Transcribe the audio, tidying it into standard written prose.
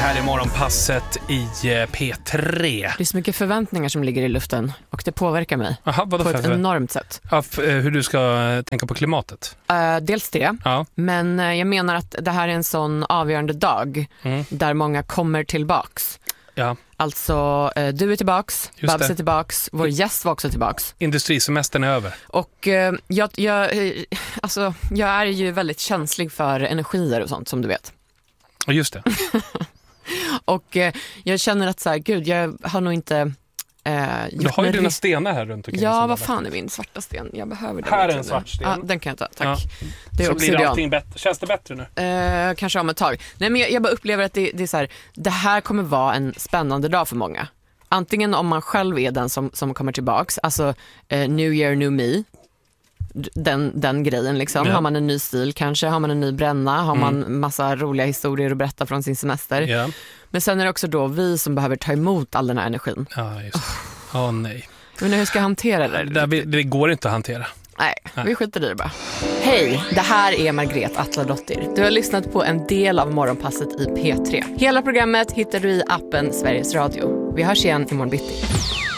här är morgonpasset i P3. Det är så mycket förväntningar som ligger i luften och det påverkar mig. Aha, vadå på ett enormt sätt. Ja, hur du ska tänka på klimatet? Dels det, ja. Men jag menar att det här är en sån avgörande dag där många kommer tillbaks. Ja. Alltså, du är tillbaks, Babs är tillbaks, vår gäst var också tillbaks. Industrisemestern är över. Och jag är ju väldigt känslig för energier och sånt, som du vet. Just det. Och jag känner att så här, gud, jag har nog inte du har ju dina stenar här runt omkring. Ja, vad fan är min svarta sten? Jag behöver den. Här är en svart sten. Ja, den kan jag ta, tack. Ja. Det är så obsidian. blir allting bättre. Känns det bättre nu? Kanske om ett tag. Nej, men jag bara upplever att det är så här, det här kommer vara en spännande dag för många. Antingen om man själv är den som kommer tillbaks, alltså New Year, New Me. Den grejen liksom. Ja. Har man en ny stil kanske, har man en ny bränna, har man massa roliga historier att berätta från sin semester. Ja. Men sen är det också då vi som behöver ta emot all den här energin. Ja, just det. Nej. Men hur ska jag hantera det? Det går inte att hantera. Nej, vi skiter i det bara. Hej, det här är Margrethe Atladottir. Du har lyssnat på en del av morgonpasset i P3. Hela programmet hittar du i appen Sveriges Radio. Vi hörs igen imorgon bitti.